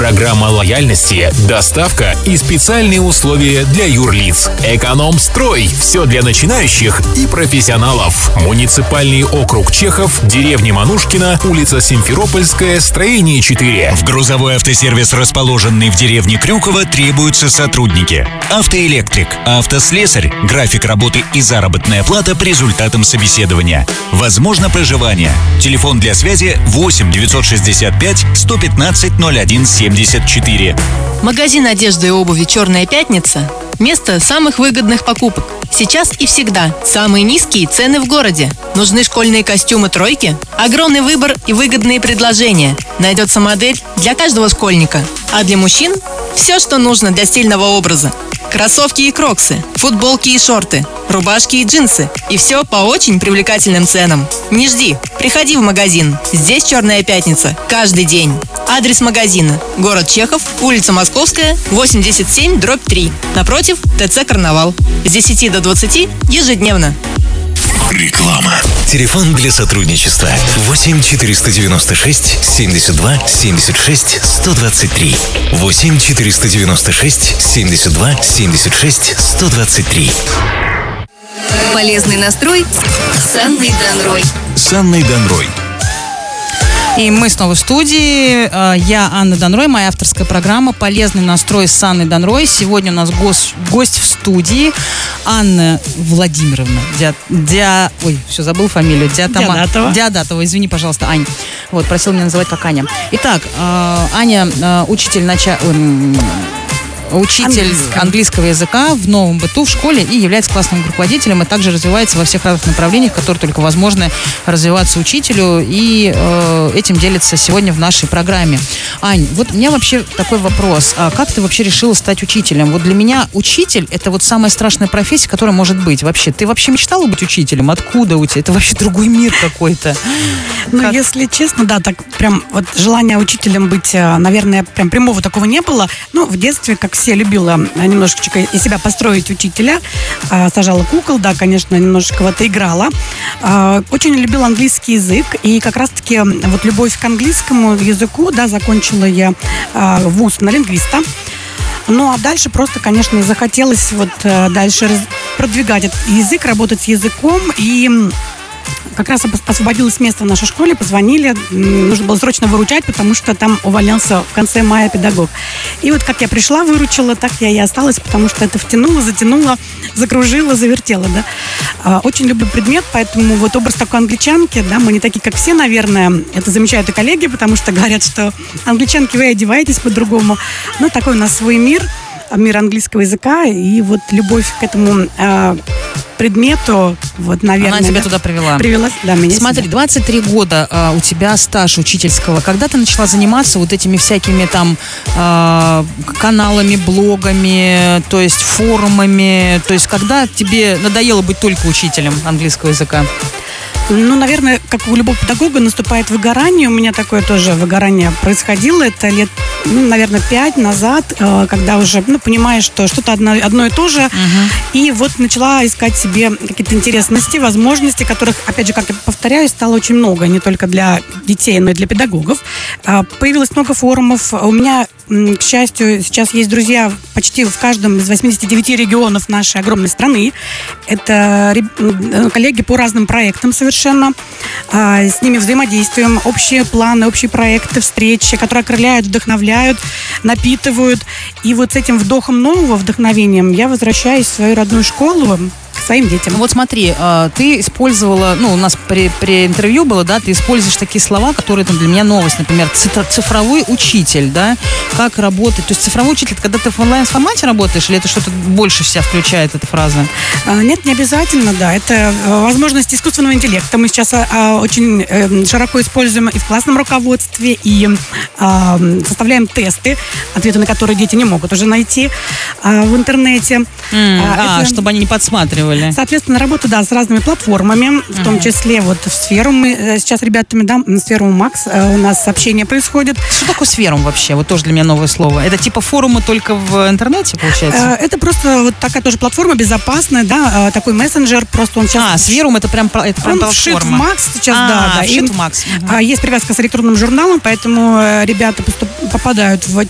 Программа лояльности, доставка и специальные условия для юрлиц. Экономстрой. Все для начинающих и профессионалов. Муниципальный округ Чехов, деревня Манушкина, улица Симферопольская, строение 4. В грузовой автосервис, расположенный в деревне Крюково, требуются сотрудники. Автоэлектрик, автослесарь, график работы и заработная плата по результатам собеседования. Возможно проживание. Телефон для связи 8 965 115 01 74. Магазин одежды и обуви «Черная пятница» – место самых выгодных покупок. Сейчас и всегда самые низкие цены в городе. Нужны школьные костюмы «Тройки»? Огромный выбор и выгодные предложения. Найдется модель для каждого школьника. А для мужчин – все, что нужно для стильного образа. Кроссовки и кроксы, футболки и шорты, рубашки и джинсы. И все по очень привлекательным ценам. Не жди, приходи в магазин. Здесь «Черная пятница» каждый день. Адрес магазина: город Чехов, улица Московская, 87/3. Напротив ТЦ «Карнавал». С 10 до 20 ежедневно. Реклама. Телефон для сотрудничества 8 496 72 76 123. 8 496 72 76 123. Полезный настрой с Анной Донрой. С Анной Донрой. И мы снова в студии. Я Анна Донрой, моя авторская программа «Полезный настрой» с Анной Донрой. Сегодня у нас гость в студии Анна Владимировна. Ой, все, забыл фамилию. Диадатова. Извини, пожалуйста, Ань. Вот, просил меня называть как Аня. Итак, Аня учитель английского языка в Новом Быту в школе и является классным руководителем, и также развивается во всех разных направлениях, которые только возможно развиваться учителю, и этим делится сегодня в нашей программе. Ань, вот у меня вообще такой вопрос. А как ты вообще решила стать учителем? Вот для меня учитель — это вот самая страшная профессия, которая может быть вообще. Ты вообще мечтала быть учителем? Откуда у тебя? Это вообще другой мир какой-то. Ну, если честно, да, так прям вот желания учителем быть, наверное, прям прямого такого не было. Ну, в детстве, как все, любила немножечко из себя построить учителя. Сажала кукол, да, конечно, немножечко в это играла. Очень любила английский язык. И как раз-таки вот любовь к английскому языку, да, закончила я вуз на лингвиста. Ну, а дальше просто, конечно, захотелось вот дальше продвигать этот язык, работать с языком. И как раз освободилось место в нашей школе, позвонили, нужно было срочно выручать, потому что там увольнялся в конце мая педагог. И вот как я пришла, выручила, так я и осталась, потому что это втянуло, затянуло, закружило, завертело, да. Очень люблю предмет, поэтому вот образ такой англичанки, да, мы не такие, как все, наверное, это замечают и коллеги, потому что говорят, что англичанки, вы одеваетесь по-другому, но такой у нас свой мир английского языка, и вот любовь к этому предмету, вот, наверное. Она тебя туда привела. Да, меня. Смотри, сюда. 23 года у тебя стаж учительского. Когда ты начала заниматься вот этими всякими там каналами, блогами, то есть форумами, то есть когда тебе надоело быть только учителем английского языка? Ну, наверное, как у любого педагога, наступает выгорание. У меня такое тоже выгорание происходило. Это лет, наверное, 5 назад, когда уже, понимаешь, что что-то одно и то же. И вот начала искать себе какие-то интересности, возможности, которых, опять же, как я повторяю, стало очень много. Не только для детей, но и для педагогов. Появилось много форумов. У меня, к счастью, сейчас есть друзья почти в каждом из 89 регионов нашей огромной страны. Это коллеги по разным проектам совершенно. С ними взаимодействуем, общие планы, общие проекты, встречи, которые окрыляют, вдохновляют, напитывают. И вот с этим вдохом нового, вдохновением я возвращаюсь в свою родную школу к своим детям. Вот смотри, ты использовала, у нас при интервью было, да, ты используешь такие слова, которые там для меня новость, например, цифровой учитель, да, как работать, то есть цифровой учитель, это когда ты в онлайн-формате работаешь, или это что-то больше в себя включает, эта фраза? Нет, не обязательно, да, это возможность искусственного интеллекта, мы сейчас очень широко используем и в классном руководстве, и составляем тесты, ответы на которые дети не могут уже найти в интернете. Чтобы они не подсматривали. Соответственно, работа, да, с разными платформами, в том числе вот в Сферум. Мы сейчас ребятами, да, на Сферум Макс у нас общение происходит. Что такое Сферум вообще? Вот тоже для меня новое слово. Это типа форумы только в интернете, получается? Это просто вот такая тоже платформа безопасная, да, такой мессенджер, просто он сейчас... Сферум это прям платформа. Он вшит в Макс сейчас, да. Вшит в Макс. Есть привязка с электронным журналом, поэтому ребята попадают в